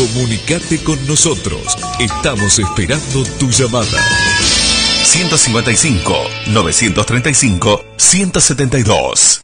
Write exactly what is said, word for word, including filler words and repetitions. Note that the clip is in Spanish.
Comunicate con nosotros. Estamos esperando tu llamada. ciento cincuenta y cinco, novecientos treinta y cinco, ciento setenta y dos.